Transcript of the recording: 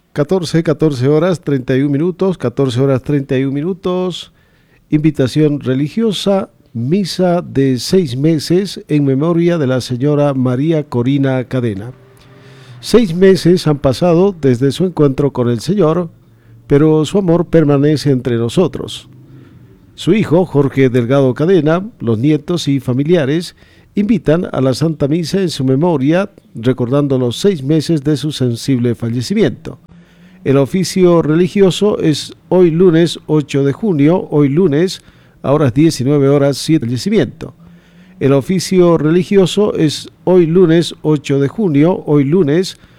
14 horas 31 minutos, 14 horas 31 minutos, invitación religiosa, misa de 6 meses en memoria de la señora María Corina Cadena. 6 meses han pasado desde su encuentro con el Señor, pero su amor permanece entre nosotros. Su hijo, Jorge Delgado Cadena, los nietos y familiares invitan a la Santa Misa en su memoria, recordando los 6 meses de su sensible fallecimiento. El oficio religioso es hoy lunes 8 de junio, hoy lunes, a horas 19 horas, 7 fallecimiento. El oficio religioso es hoy lunes 8 de junio, hoy lunes,